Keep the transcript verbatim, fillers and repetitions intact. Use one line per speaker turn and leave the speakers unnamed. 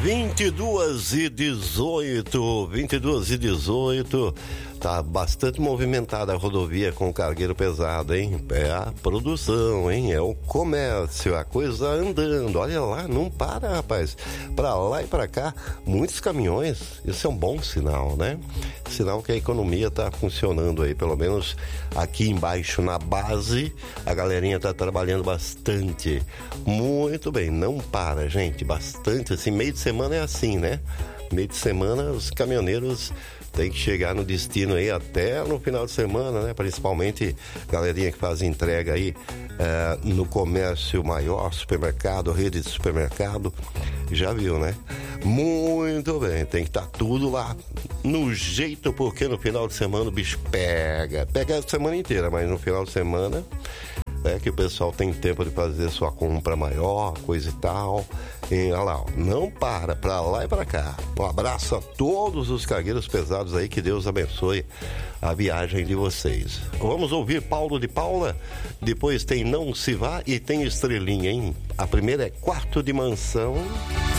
vinte e duas e dezoito, vinte e duas e dezoito, tá bastante movimentada a rodovia com o cargueiro pesado, hein? É a produção, hein? É o comércio, a coisa andando. Olha lá, não para, rapaz. Pra lá e pra cá, muitos caminhões. Isso é um bom sinal, né? Sinal que a economia tá funcionando aí, pelo menos aqui embaixo na base, a galerinha tá trabalhando bastante. Muito bem, não para, gente, bastante assim, meio de semana é assim, né? Meio de semana os caminhoneiros têm que chegar no destino aí até no final de semana, né? Principalmente galerinha que faz entrega aí é, no comércio maior, supermercado, rede de supermercado, já viu, né? Muito bem, tem que estar tudo lá no jeito, porque no final de semana o bicho pega, pega a semana inteira, mas no final de semana é que o pessoal tem tempo de fazer sua compra maior, coisa e tal. E olha lá, ó, não para, pra lá e pra cá. Um abraço a todos os cargueiros pesados aí, que Deus abençoe a viagem de vocês. Vamos ouvir Paulo de Paula, depois tem Não Se Vá e tem Estrelinha, hein? A primeira é Quarto de Mansão.